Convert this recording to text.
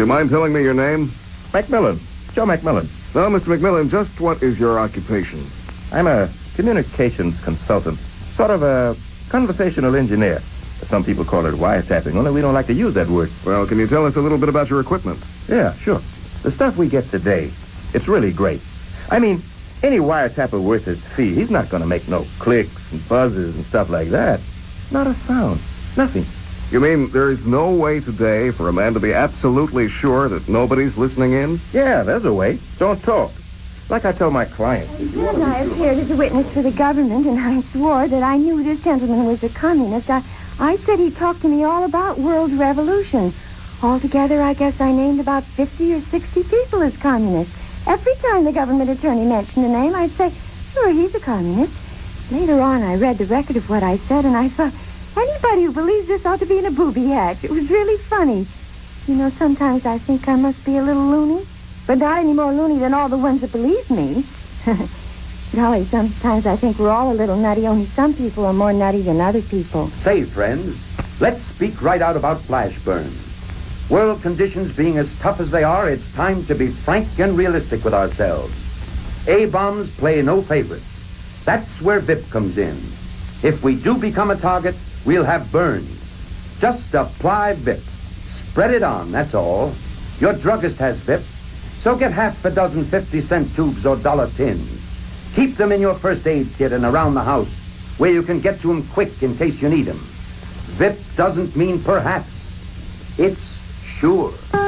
you mind telling me your name? McMillan. Joe McMillan. Now, Mr. McMillan, just what is your occupation? I'm a communications consultant, sort of a conversational engineer. Some people call it wiretapping, only we don't like to use that word. Well, can you tell us a little bit about your equipment? Yeah, sure. The stuff we get today, it's really great. I mean, any wiretapper worth his fee, he's not going to make no clicks and buzzes and stuff like that. Not a sound. Nothing. You mean there is no way today for a man to be absolutely sure that nobody's listening in? Yeah, there's a way. Don't talk. Like I tell my clients. And I appeared as a witness for the government, and I swore that I knew this gentleman was a communist. I said he talked to me all about world revolution. Altogether, I guess I named about 50 or 60 people as communists. Every time the government attorney mentioned a name, I'd say, sure, he's a communist. Later on, I read the record of what I said, and I thought, anybody who believes this ought to be in a booby hatch. It was really funny. You know, sometimes I think I must be a little loony, but not any more loony than all the ones that believe me. Golly, sometimes I think we're all a little nutty, only some people are more nutty than other people. Say, friends, let's speak right out about flash burns. World conditions being as tough as they are, it's time to be frank and realistic with ourselves. A-bombs play no favorites. That's where VIP comes in. If we do become a target, we'll have burns. Just apply VIP. Spread it on, that's all. Your druggist has VIP, so get half a dozen 50-cent tubes or dollar tins. Keep them in your first aid kit and around the house, where you can get to them quick in case you need them. VIP doesn't mean perhaps. It's sure.